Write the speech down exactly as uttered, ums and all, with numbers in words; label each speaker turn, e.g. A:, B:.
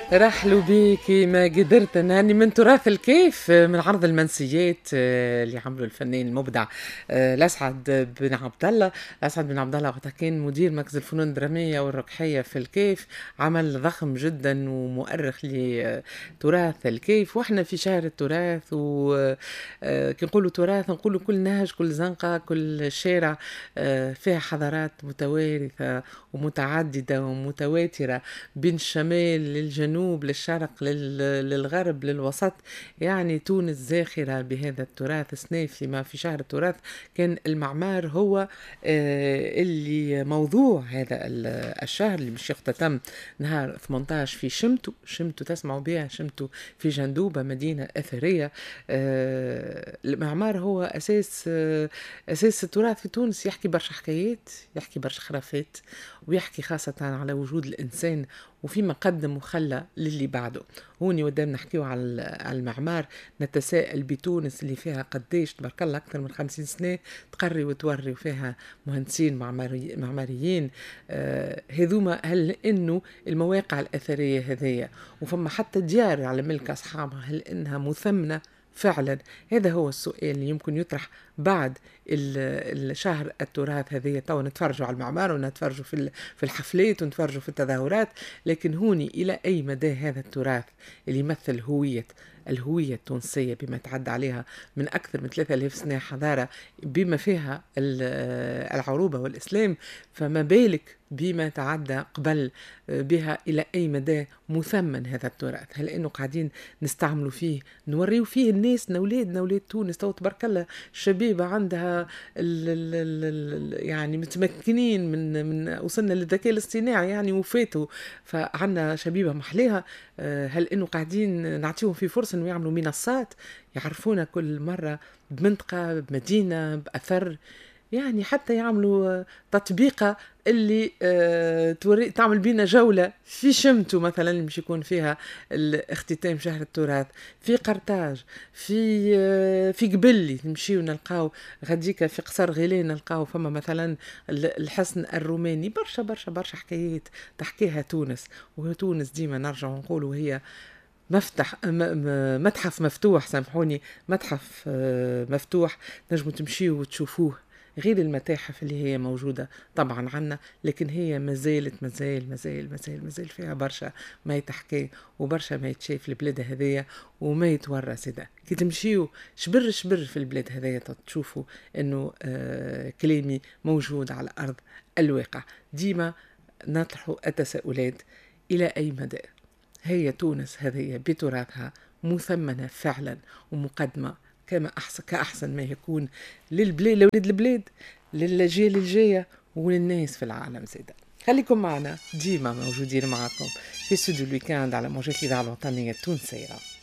A: رحلوا بيكي ما قدرت انني من تراث الكيف من عرض المنسيات آه، اللي عمله الفنان المبدع آه، الاسعد بن عبد الله. الاسعد بن عبد الله وقتها كان مدير مركز الفنون الدراميه والرقحيه في الكيف، عمل ضخم جدا ومؤرخ لتراث الكيف. واحنا في شهر التراث، وكي نقولوا تراث نقولوا كل نهج، كل زنقه، كل شارع آه، فيها حضارات متوارثه ومتعدده ومتواتره بين الشمال للجنوب للشرق لل- للغرب للوسط. يعني تونس زاخرة بهذا التراث. سنة فيما في شهر التراث كان المعمار هو آه، اللي موضوع هذا ال- الشهر اللي مش يختتم نهار ثمانية عشر في شمتو. شمتو تسمعوا بها، شمتو في جندوبة مدينة أثرية. آه، المعمار هو أساس آه، أساس التراث في تونس. يحكي برشا حكايات، يحكي برشا خرافات، ويحكي خاصة على وجود الإنسان وفيما قدم وخلى للي بعده. هوني قدام نحكيو على على المعمار، نتساءل بتونس اللي فيها قديش تبارك الله أكثر من خمسين سنة تقري وتوري، وفيها مهندسين معماري معماريين. آه هذوما هل إنه المواقع الأثرية هذية وفما حتى ديار على ملك أصحابها، هل إنها مثمنة فعلا؟ هذا هو السؤال اللي يمكن يطرح بعد ال- الشهر التراث هذه. تو نتفرجوا على المعمار ونتفرجوا في ال- في الحفلات ونتفرجوا في التظاهرات، لكن هوني إلى أي مدى هذا التراث اللي يمثل هوية الهوية التونسية بما تعدى عليها من أكثر من ثلاثة آلاف سنة حضارة، بما فيها ال- العروبة والإسلام، فما بالك بما تعدى قبل بها؟ إلى أي مدى مثمن هذا التراث؟ هل أنه قاعدين نستعملوا فيه، نوريو فيه الناس، نولادنا ولاد تونس؟ تو تبارك الله الشبيبة عندها ال ال ال ال يعني متمكنين من من وصلنا للذكاء الاصطناعي يعني وفاتوا، فعنا شبيبة محليها. آه، هل انه قاعدين نعطيهم في فرصة انه يعملوا منصات يعرفونا كل مرة بمنطقة بمدينة بأثر؟ يعني حتى يعملوا تطبيقة اللي آه توري تعمل بينا جولة في شمتو مثلا اللي مش يكون فيها اختتام شهر التراث، في قرطاج، في آه في قبلي نمشي ونلقاو غديكا في قصر غيلين نلقاو فما مثلا الحصن الروماني. برشا برشا برشا حكايات تحكيها تونس. وتونس ديما نرجع نقولوا هي مفتح م- م- متحف مفتوح، سامحوني، متحف آه، مفتوح نجموا تمشيوا وتشوفوه، غير المتاحف اللي هي موجودة طبعا عنا، لكن هي مازالت مازال مازال مازال مازال فيها برشا ما يتحكي وبرشا ما يتشاف البلاد هذية وما يتورث. ده كي تمشيوا شبر شبر في البلاد هذية تشوفوا انه آه كلامي موجود على أرض الواقع. ديما نطرح التساؤلات، إلى أي مدى هي تونس هذه بتراثها مثمنة فعلا ومقدمة كما أحسن كأحسن ما يكون للبلاد، لولاد البلاد، للأجيال الجاية وللناس في العالم زيدا. خليكم معنا ديما موجودين معكم في استوديو الويكاند على موجات الإذاعة الوطنية التونسية.